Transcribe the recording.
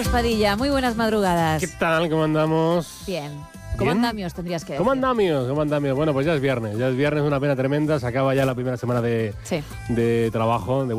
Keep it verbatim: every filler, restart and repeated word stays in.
Carlos Padilla, muy buenas madrugadas. ¿Qué tal? ¿Cómo andamos? Bien. ¿Cómo andamios tendrías que decir? ¿Cómo andamios? ¿Cómo andamios? Bueno, pues ya es viernes. Ya es viernes, una pena tremenda. Se acaba ya la primera semana de, sí. de trabajo, de